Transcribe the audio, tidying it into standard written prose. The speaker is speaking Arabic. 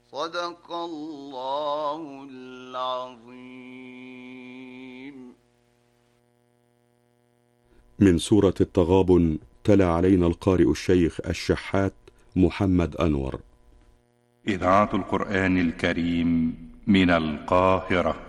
صدق الله العظيم. من سورة التغابن تلا علينا القارئ الشيخ الشحات محمد أنور. إذاعة القرآن الكريم من القاهرة.